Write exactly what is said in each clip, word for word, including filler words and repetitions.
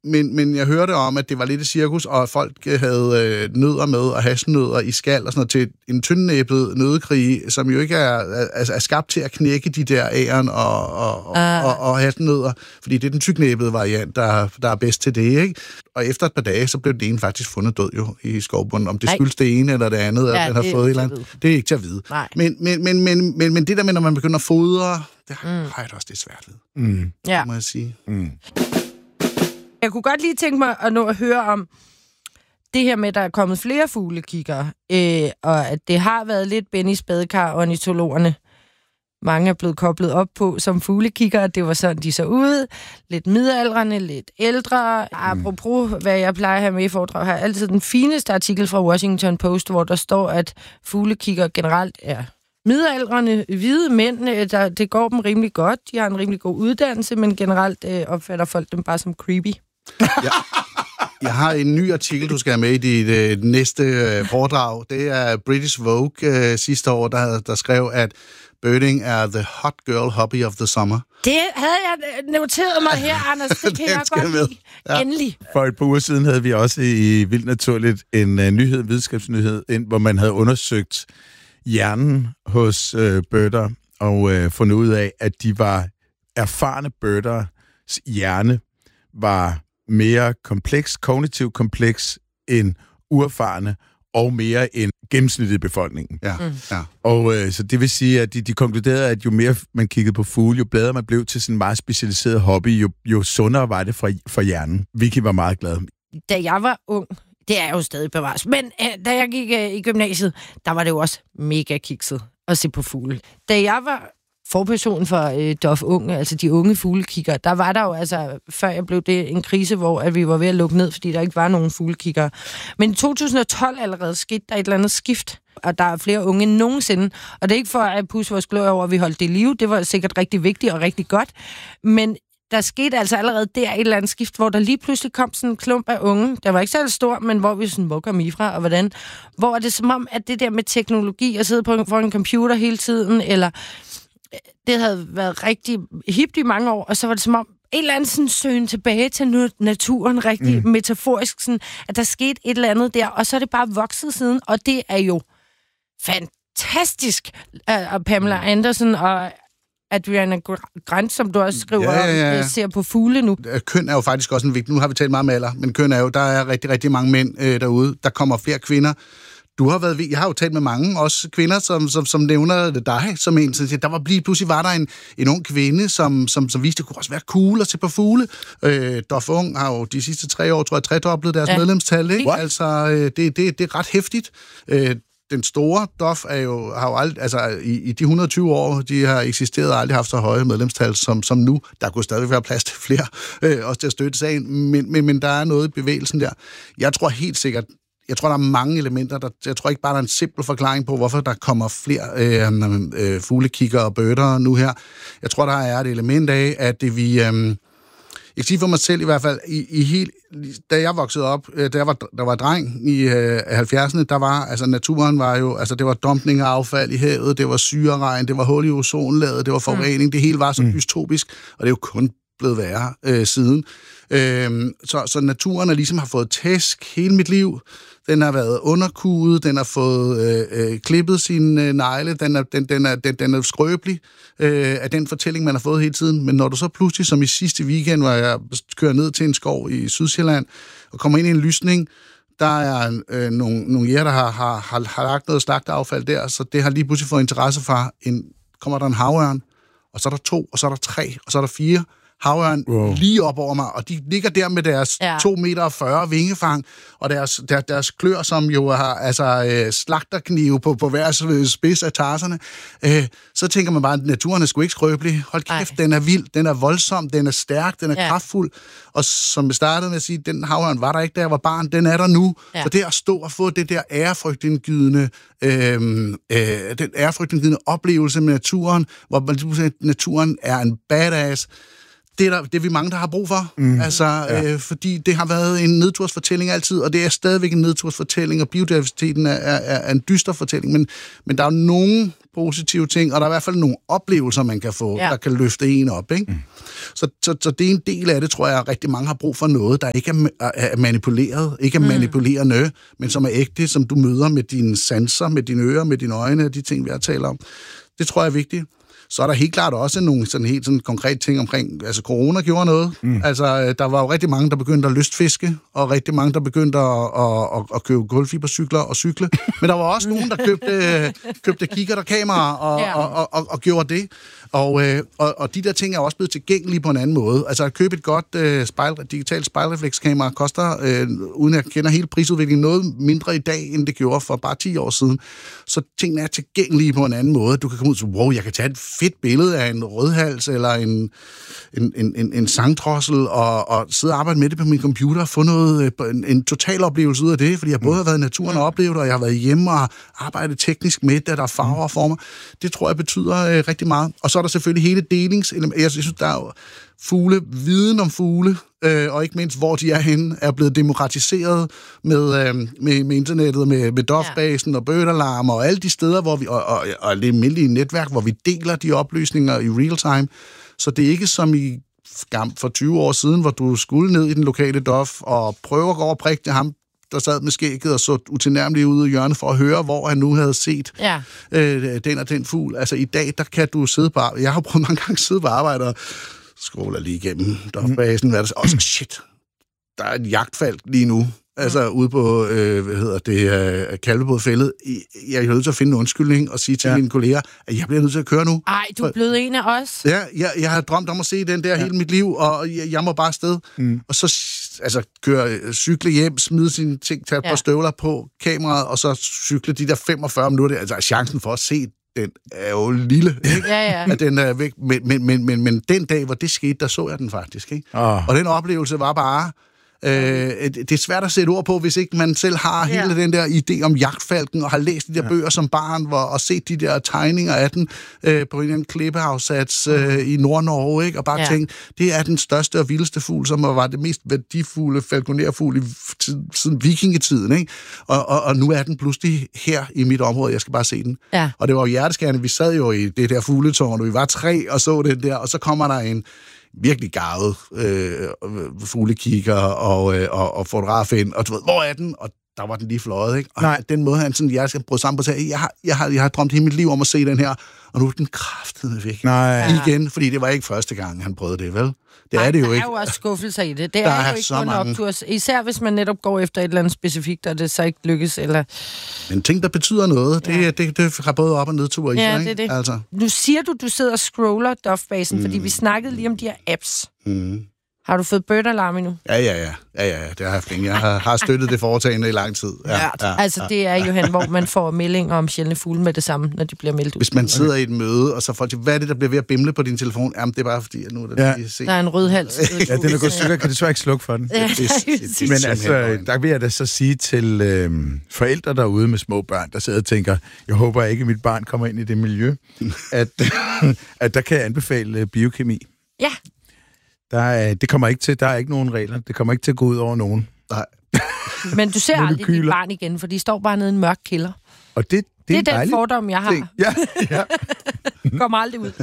Men, men jeg hørte om, at det var lidt et cirkus, og folk havde øh, nødder med, og hasselnødder i skal, og sådan noget, til en tyndnæbbet nøddekrige, som jo ikke er, er, er skabt til at knække de der æren og, og, og, Ah. og, og hasselnødder, fordi det er den tyknæbbede variant, der, der er bedst til det, ikke? Og efter et par dage, så blev den ene faktisk fundet død jo i skovbunden. Om det Nej. skyldes det ene eller det andet, Ja, at den har det er fået et ikke eller til at andet, det er ikke til at vide. Nej. Men, men, men, men, men, men det der med, når man begynder at fodre, det har, mm. har jeg da også det svært ved, Mm. Ja. må jeg sige. Mm. Jeg kunne godt lige tænke mig at nå at høre om det her med, at der er kommet flere fuglekigger, øh, og at det har været lidt Bennys badekar, ornitologerne. Mange er blevet koblet op på som fuglekigger, det var sådan, de så ud. Lidt midaldrende, lidt ældre. Apropos, hvad jeg plejer at have med i foredrag, har jeg altid den fineste artikel fra Washington Post, hvor der står, at fuglekigger generelt er midaldrende, hvide mænd. Der, det går dem rimelig godt. De har en rimelig god uddannelse, men generelt øh, opfatter folk dem bare som creepy. Ja. Jeg har en ny artikel, du skal have med i dit øh, næste øh, foredrag. Det er British Vogue øh, sidste år, der, der skrev, at birding er the hot girl hobby of the summer. Det havde jeg noteret mig her, Anders. Det kan Den jeg skal godt med. lide. Ja. Endelig. For et par uger siden havde vi også i Vildt Naturligt en uh, nyhed, en videnskabsnyhed, ind, hvor man havde undersøgt hjernen hos uh, bøtter og uh, fundet ud af, at de var erfarne bøtters hjerne var mere kompleks, kognitivt kompleks end uerfarne og mere end gennemsnittet i befolkningen. Ja, mm. ja. Og øh, så det vil sige, at de, de konkluderede, at jo mere man kiggede på fugle, jo bedre man blev til sådan en meget specialiseret hobby, jo, jo sundere var det for, for hjernen. Vicky var meget glad. Da jeg var ung, det er jo stadig bevares, men øh, da jeg gik øh, i gymnasiet, der var det jo også mega kikset at se på fugle. Da jeg var forperson for øh, Dof Unge, altså de unge fuglekigger, der var der jo altså, før jeg blev det, en krise, hvor at vi var ved at lukke ned, fordi der ikke var nogen fuglekigger. Men i to tusind og tolv allerede skete der et eller andet skift, og der er flere unge end nogensinde. Og det er ikke for at pusse vores glorie over, at vi holdt det i live. Det var sikkert rigtig vigtigt og rigtig godt. Men der skete altså allerede der et eller andet skift, hvor der lige pludselig kom sådan en klump af unge. Der var ikke særlig stor, men hvor vi sådan, hvor kom I fra, og hvordan? Hvor er det som om, at det der med teknologi, at sidde på for en computer hele tiden, eller det havde været rigtig hipt i mange år, og så var det som om, en eller anden sådan søgen tilbage til naturen, rigtig mm. metaforisk, sådan, at der skete et eller andet der, og så er det bare vokset siden, og det er jo fantastisk, uh, Pamela Anderson og Adriana Grant, som du også skriver, ja, ja, ja. om, ser på fugle nu. Køn er jo faktisk også en vigtig, nu har vi talt meget om alder, men køn er jo, der er rigtig, rigtig mange mænd øh, derude, der kommer flere kvinder. Du har været, jeg har jo talt med mange, også kvinder, som, som, som nævner dig som en, så der var lige pludselig var der en, en ung kvinde, som, som, som viste, det kunne også være cool at se på fugle. Øh, Dof Ung har jo de sidste tre år, tror jeg, tredoblet deres ja. medlemstal, ikke? What? Altså, øh, det, det, det er ret hæftigt. Øh, den store Dof er jo, har jo aldrig, altså i, i de et hundrede og tyve år, de har eksisteret og aldrig haft så høje medlemstal som, som nu. Der kunne stadig være plads til flere, øh, også til at støtte sagen, men, men, men der er noget i bevægelsen der. Jeg tror helt sikkert, Jeg tror, der er mange elementer. Der, jeg tror ikke bare, der er en simpel forklaring på, hvorfor der kommer flere øh, øh, fuglekigger og bøtter nu her. Jeg tror, der er et element af, at det vi... Øh, jeg kan sige for mig selv i hvert fald, i, i helt, da jeg voksede op, øh, da jeg var, der var dreng i øh, halvfjerdserne, der var, altså naturen var jo, altså det var dumpning af affald i havet, det var syreregn, det var hul i ozonlaget, det var forurening, mm. det hele var så mm. dystopisk, og det er jo kun blevet værre øh, siden. Øh, så, så naturen er ligesom har fået tæsk hele mit liv. Den har været underkuget, den har fået øh, øh, klippet sine øh, negle, den er, den, den, er, den, den er skrøbelig øh, af den fortælling, man har fået hele tiden. Men når du så pludselig, som i sidste weekend, hvor jeg kører ned til en skov i Sydsjælland, og kommer ind i en lysning, der er øh, nogle, nogle jæger, der har, har, har, har lagt noget slagteaffald der, så det har lige pludselig fået interesse fra, en, kommer der en havørn, og så er der to, og så er der tre, og så er der fire havørn wow. lige op over mig, og de ligger der med deres ja. to meter og fyrre vingefang, og deres, der, deres klør, som jo har altså, øh, slagterknive på, på hver spids af tarserne. Øh, så tænker man bare, at naturen er sgu ikke skrøbelig. Hold kæft, Ej. den er vild, den er voldsom, den er stærk, den er ja. kraftfuld. Og som jeg startede med at sige, den havørn var der ikke, da jeg var barn, den er der nu. Ja. Så det at stå og få det der ærefrygtindgydende, øh, øh, den ærefrygtindgydende oplevelse med naturen, hvor naturen er en badass, Det er, der, det er vi mange, der har brug for. Mm. Altså, ja. øh, fordi det har været en nedtursfortælling altid, og det er stadigvæk en nedtursfortælling, og biodiversiteten er, er, er en dyster fortælling, men, men der er jo nogle positive ting, og der er i hvert fald nogle oplevelser, man kan få, ja. der kan løfte en op. Ikke? Mm. Så, så, så det er en del af det, tror jeg, at rigtig mange har brug for noget, der ikke er, er manipuleret, ikke er mm. manipulerende, men som er ægte, som du møder med dine sanser, med dine ører, med dine øjne, de ting, vi har talt om. Det tror jeg er vigtigt. Så er der helt klart også nogle sådan helt sådan konkrete ting omkring, altså corona gjorde noget. Mm. Altså, der var jo rigtig mange, der begyndte at lystfiske, og rigtig mange, der begyndte at, at, at, at købe gulvfibercykler og cykle. Men der var også nogen, der købte, købte kikkert og kameraer og, ja. og, og, og, og gjorde det. Og, og, og de der ting er også blevet tilgængelige på en anden måde. Altså at købe et godt uh, spejl, digitalt spejlreflekskamera koster, uh, uden at jeg kender hele prisudviklingen, noget mindre i dag, end det gjorde for bare ti år siden. Så tingene er tilgængelige på en anden måde. Du kan komme ud og sige, wow, jeg kan tage et fedt billede af en rødhals eller en, en, en, en sangdrossel og, og sidde og arbejde med det på min computer og få noget, en, en total oplevelse ud af det, fordi jeg både har været i naturen og oplevet, og jeg har været hjemme og arbejdet teknisk med det, der er farver og former. Det tror jeg betyder øh, rigtig meget. Og så er der selvfølgelig hele delings. Jeg synes, der er jo fugle, viden om fugle, øh, og ikke mindst, hvor de er henne, er blevet demokratiseret med, øh, med, med internettet, med, med dofbasen ja. og bødalarm og alle de steder, hvor vi, og, og, og det almindelige netværk, hvor vi deler de oplysninger i real time. Så det er ikke som i for tyve år siden, hvor du skulle ned i den lokale dof og prøve at gå over og prikke til ham, der sad med skægget og så utilnærmeligt ude i hjørnet for at høre, hvor han nu havde set ja. øh, den og den fugl. Altså i dag, der kan du sidde på arbejde. Jeg har prøvet mange gange at sidde på arbejde og scroller lige igennem dofbasen. Mm. Og så, shit, der er et jagtfald lige nu. Altså ude på, øh, hvad hedder det, øh, Kalvebodfældet. Jeg er nødt til at finde en undskyldning og sige til ja. mine kolleger, at jeg bliver nødt til at køre nu. Ej, du er blevet en af os. Ja, jeg, jeg har drømt om at se den der ja. hele mit liv, og jeg, jeg må bare afsted. Mm. Og så altså, køre, cykle hjem, smide sine ting, tage et ja. par støvler på kameraet, og så cykle de der femogfyrre minutter. Altså chancen for at se den er jo lille, ikke? Ja, ja. At den er væk. Men, men, men, men, men den dag, hvor det skete, der så jeg den faktisk, ikke? Oh. Og den oplevelse var bare... Øh, det er svært at sætte ord på, hvis ikke man selv har ja. hele den der idé om jagtfalken, og har læst de der ja. bøger som barn, hvor, og set de der tegninger af den øh, på en eller anden klippeafsats øh, i Nord-Norge, ikke? Og bare ja. tænkt, det er den største og vildeste fugl, som var det mest værdifulde falconerfugl i siden vikingetiden, ikke? Og, og, og nu er den pludselig her i mit område, jeg skal bare se den. Ja. Og det var jo hjerteskærende, vi sad jo i det der fugletårn, og vi var tre og så den der, og så kommer der en virkelig garvet øh, fuglekigger og, øh, og, og fotograf ind, og du ved, hvor er den? Og der var den lige fløjet, ikke? Og nej. Den måde, han sådan, jeg skal prøve sammen på at sige, jeg har, jeg, har, jeg har drømt hele mit liv om at se den her, og nu er den kraftedeme væk. Nej. Igen, fordi det var ikke første gang, han prøvede det, vel? Det Ej, er det jo der ikke. Der er jo også skuffelser i det. Det der er, er jo ikke kun opturs. Især hvis man netop går efter et eller andet specifikt, og det så ikke lykkes, eller... Men ting, der betyder noget, det, ja. det, det, det har både op- og nedtur i sig, ja, ikke? Det er det. Altså. Nu siger du, du sidder og scroller dofbasen, mm. fordi vi snakkede lige om de her apps. Mm. Har du fået bødalarm endnu? Ja, ja, ja. ja, ja. Det har jeg haft længe. Jeg har, har støttet det foretagende i lang tid. Ja, ja, ja, altså, det er jo hen, hvor man får meldinger om sjældne fugle med det samme, når de bliver meldt ud. Hvis man sidder i et møde, og så folk siger, hvad er det, der bliver ved at bimle på din telefon? Jamen, det er bare fordi, at nu er der ja. lige set. Der er en rød hals. Ja, den er gået stykker. Kan desværre ikke slukke for den. Ja, det, det, det, det, men altså, der vil jeg da så sige til øh, forældre derude med små børn, der sidder og tænker, jeg håber ikke, at mit barn kommer ind i det miljø, at, at der kan jeg anbefale biokemi. Ja. Der er, det kommer ikke til, der er ikke nogen regler. Det kommer ikke til at gå ud over nogen. Nej. Men du ser aldrig dit barn igen, for de står bare nede i en mørk kælder. Og det, det, det er, er den dejligt. fordom, jeg har. Ting. Ja, ja. Kommer aldrig ud.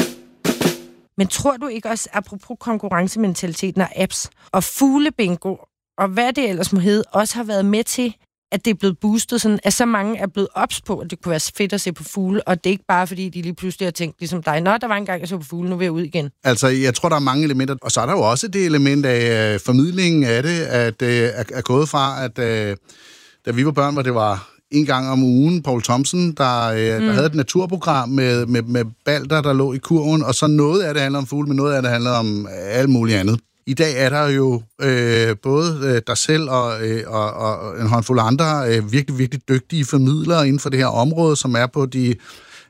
Men tror du ikke også, apropos konkurrencementaliteten og apps, og fuglebingo, og hvad det ellers må hedde, også har været med til, at det er blevet boostet, sådan, at så mange er blevet ops på, at det kunne være fedt at se på fugle, og det er ikke bare, fordi de lige pludselig har tænkt, ligesom dig, nå, der var en gang, jeg så på fugle, nu vil jeg ud igen. Altså, jeg tror, der er mange elementer, og så er der jo også det element af øh, formidlingen af det, at øh, er, er gået fra, at øh, da vi var børn, hvor det var en gang om ugen, Poul Thomsen, der, øh, mm. der havde et naturprogram med, med, med balder, der lå i kurven, og så noget af det handler om fugle, men noget af det handler om alt muligt andet. I dag er der jo øh, både øh, dig selv og, øh, og, og en håndfuld andre øh, virkelig, virkelig dygtige formidlere inden for det her område, som er på de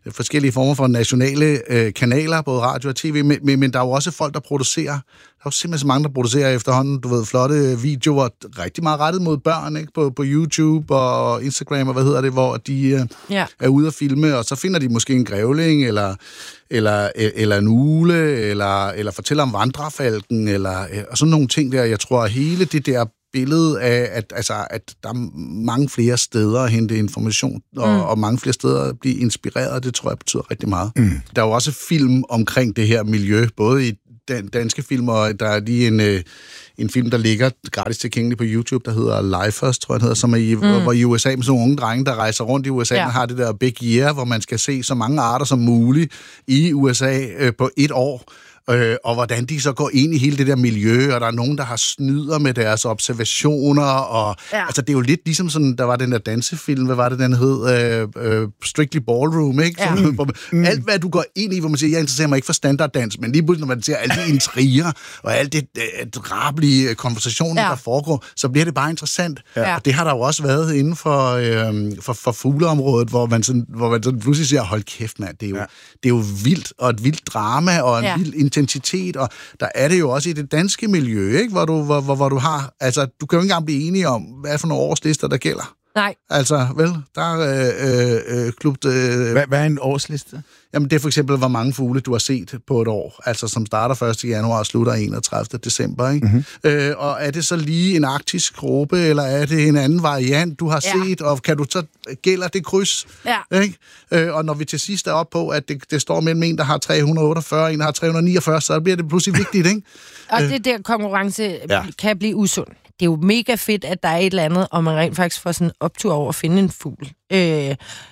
forskellige former for nationale øh, kanaler, både radio og tv, men, men, men der er jo også folk, der producerer. Der er jo simpelthen så mange, der producerer efterhånden, du ved, flotte videoer, rigtig meget rettet mod børn, ikke? På, på YouTube og Instagram og hvad hedder det, hvor de øh, ja. er ude at filme, og så finder de måske en grævling, eller, eller, eller en ule, eller, eller fortæller om vandrefalken, eller og sådan nogle ting der. Jeg tror, at hele det der billede af, at, altså, at der er mange flere steder at hente information, og, mm. og mange flere steder at blive inspireret, det tror jeg betyder rigtig meget. Mm. Der er jo også film omkring det her miljø, både i dan- danske film, og der er lige en, øh, en film, der ligger gratis tilgængelig på YouTube, der hedder Lifers, tror jeg, den hedder, som er i, mm. hvor, hvor i U S A med sådan nogle unge drenge, der rejser rundt i U S A, ja. og har det der big year, hvor man skal se så mange arter som muligt i U S A øh, på et år. Øh, og hvordan de så går ind i hele det der miljø, og der er nogen, der har snyder med deres observationer, og ja. altså det er jo lidt ligesom sådan, der var den der dansefilm, hvad var det, den hed? Øh, øh, Strictly Ballroom, ikke? Ja. Så, hvor, mm. alt hvad du går ind i, hvor man siger, jeg interesserer mig ikke for standarddans, men lige pludselig, når man ser alle de intriger, og alle de øh, drabelige konversationer, ja. der foregår, så bliver det bare interessant. Ja. Og det har der jo også været inden for, øh, for, for fugleområdet, hvor man sådan, hvor man sådan pludselig siger, hold kæft, mand, det er jo, ja. det er jo vildt, og et vildt drama, og en ja. vild intensitet, og der er det jo også i det danske miljø, ikke? Hvor, du, hvor, hvor, hvor du har, altså, du kan jo ikke engang blive enige om, hvad for nogle årslister, der gælder. Nej. Altså, vel, der er øh, øh, klub... Øh, hvad, hvad er en årsliste? Jamen, det er for eksempel, hvor mange fugle, du har set på et år, altså som starter første januar og slutter enogtredivte december, ikke? Mm-hmm. Øh, og er det så lige en arktisk gruppe, eller er det en anden variant, du har ja. set, og kan du så, gælder det kryds? Ja. Ikke? Øh, og når vi til sidst er oppe på, at det, det står mellem en, der har tre hundrede otteogfyrre, og en, der har tre hundrede niogfyrre, så bliver det pludselig vigtigt, ikke? Og det der konkurrence ja. kan blive usund. Det er jo mega fedt, at der er et eller andet, og man rent faktisk får sådan en optur over at finde en fugl. Øh,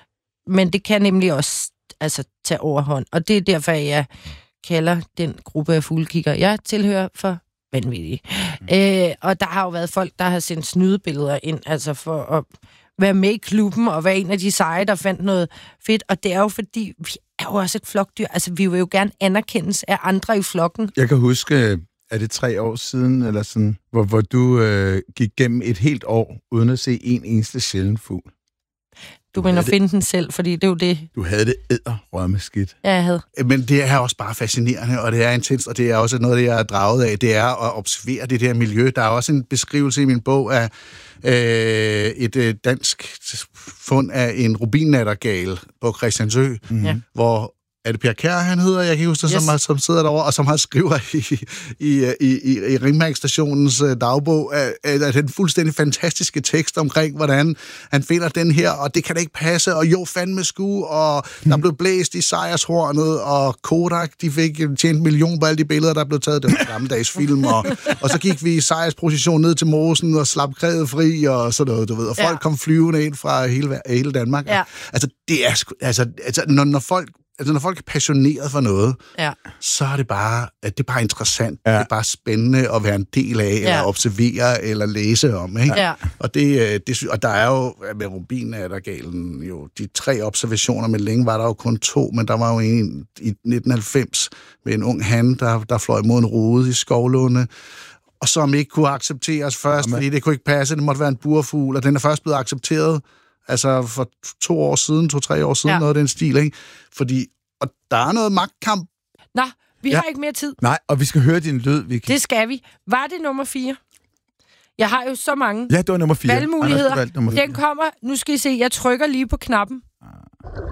men det kan nemlig også altså, tage overhånd. Og det er derfor, jeg kalder den gruppe af fuglekigger, jeg tilhører, for vanvittige. Mm. Øh, og der har jo været folk, der har sendt snydebilleder ind, altså for at være med i klubben, og være en af de seje, der fandt noget fedt. Og det er jo fordi, vi er jo også et flokdyr. Altså, vi vil jo gerne anerkendes af andre i flokken. Jeg kan huske... Er det tre år siden, eller sådan, hvor, hvor du øh, gik gennem et helt år, uden at se en eneste sjælden fugl? Du mener at finde den selv, fordi det er jo det... Du havde det edderrømme skidt. Ja, jeg havde. Men det er også bare fascinerende, og det er intens, og det er også noget, det jeg er draget af, det er at observere det der miljø. Der er også en beskrivelse i min bog af øh, et øh, dansk fund af en rubinnattergal på Christiansø, mm-hmm. hvor... Er det Per Kjær, han hedder? Jeg kan ikke huske det, yes. som, som sidder derovre, og som har skriver i, i, i, i Ringmærkstationens dagbog, at, at den fuldstændig fantastiske tekst omkring, hvordan han finder den her, og det kan da ikke passe, og jo fandme sku, og hmm. der blev blæst i sejrshornet, og Kodak, de fik tjent en million på alle de billeder, der blev taget. Det var gammeldags film, og, og så gik vi i sejrsposition ned til mosen, og slap krædet fri, og sådan noget, du ved, og folk ja. kom flyvende ind fra hele, hele Danmark. Ja. Altså, det er sgu, altså, altså når, når folk Altså, når folk er passioneret for noget, ja. så er det bare, det er bare interessant. Ja. Det er bare spændende at være en del af, ja. eller observere, eller læse om. Ikke? Ja. Og, det, det, og der er jo, med rubinnattergalen, jo de tre observationer, men længe var der jo kun to, men der var jo en i nitten halvfems med en ung han, der, der fløj mod en rode i Skovlunde, og som ikke kunne accepteres først, ja, fordi det kunne ikke passe, det måtte være en burfugl, og den er først blevet accepteret altså for to år siden, to-tre år siden, ja. noget af den stil, ikke? Fordi, og der er noget magtkamp. Nå, vi ja. har ikke mere tid. Nej, og vi skal høre din lyd, Vicky. Det skal vi. Var det nummer fire? Jeg har jo så mange ja, det var nummer fire. valgmuligheder. Den kommer, nu skal I se, jeg trykker lige på knappen.